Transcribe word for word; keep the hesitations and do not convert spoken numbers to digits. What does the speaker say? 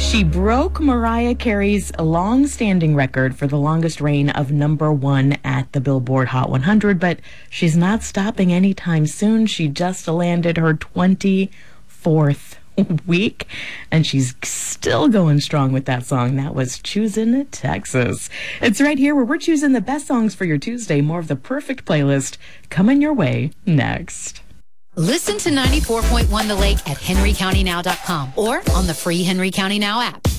She broke Mariah Carey's long-standing record for the longest reign of number one at the Billboard Hot one hundred, but she's not stopping anytime soon. She just landed her twenty-fourth week, and she's still going strong with that song. That was Choosing Texas. It's right here where we're choosing the best songs for your Tuesday. More of the perfect playlist coming your way next. Listen to ninety-four point one The Lake at henry county now dot com or on the free Henry County Now app.